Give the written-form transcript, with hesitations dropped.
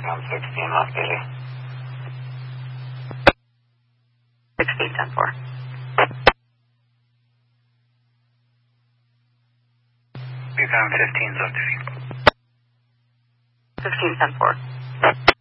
I'm 16 left, Daily. 16-10-4. Buchanan 15's left, Daily. 15-10-4.